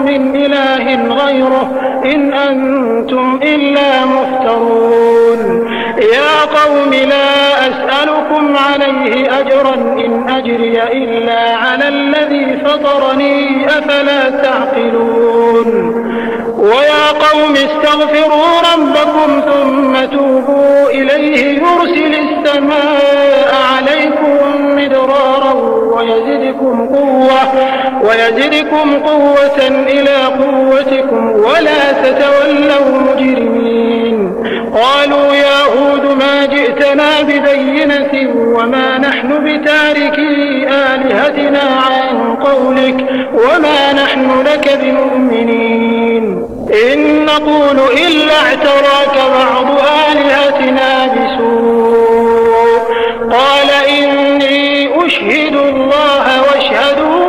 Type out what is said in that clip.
من إله غيره إن أنتم إلا مفترون يا قوم لا أسألكم عليه أجرا إن أجري إلا على الذي فطرني أفلا تعقلون ويا قوم استغفروا ربكم ثم توبوا إليه يرسل السماء عليكم مدرارا ويزدكم قوة إلى قوتكم ولا تتولوا مجرمين قالوا يا هود ما جئتنا ببينة وما نحن بتاركي آلهتنا عن قولك وما نحن لك بمؤمنين إن نقول إلا اعتراك بعض آلهتنا بسوء